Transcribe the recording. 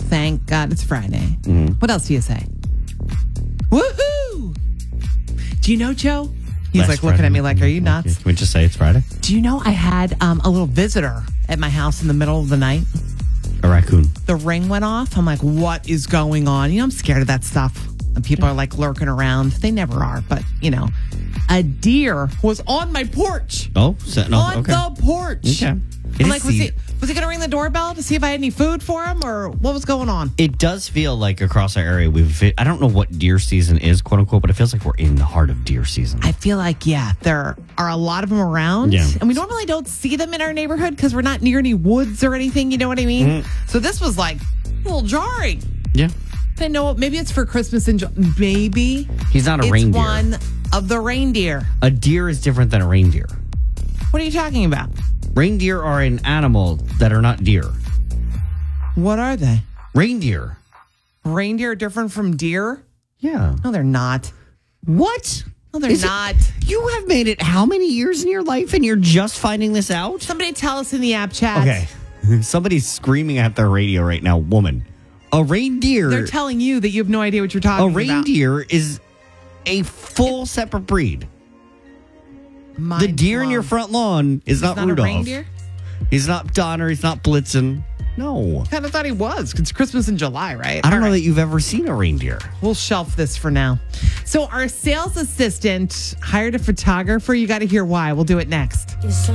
thank God it's Friday. What else do you say? Woohoo! Do you know, Joe? He's Last like looking Friday. at me like, are you nuts? Can we just say it's Friday? Do you know I had a little visitor at my house in the middle of the night? A raccoon. The ring went off. I'm like, what is going on? You know, I'm scared of that stuff. And people are like lurking around. They never are, but you know, a deer was on my porch. Oh, On the porch. Okay. I'm like, was he going to ring the doorbell to see if I had any food for him or what was going on? It does feel like across our area, I don't know what deer season is, quote unquote, but it feels like we're in the heart of deer season. I feel like, yeah, there are a lot of them around. Yeah. And we normally don't see them in our neighborhood because we're not near any woods or anything. You know what I mean? So this was like a little jarring. Yeah. I know maybe it's for Christmas and maybe He's not a reindeer. It's one of the reindeer. A deer is different than a reindeer. What are you talking about? Reindeer are an animal that are not deer. What are they? Reindeer. Reindeer are different from deer? Yeah. No, they're not. What? No, they're not. You have made it how many years in your life and you're just finding this out? Somebody tell us in the app chat. Okay. Somebody's screaming at their radio right now. Woman. A reindeer. They're telling you that you have no idea what you're talking A about. reindeer is a full separate breed. The deer in your front lawn is not not Rudolph. a reindeer? He's not Donner. He's not Blitzen. No. Kind of thought he was. It's Christmas in July, right? I don't know All that right. you've ever seen a reindeer. We'll shelf this for now. So our sales assistant hired a photographer. You got to hear why. We'll do it next. You're so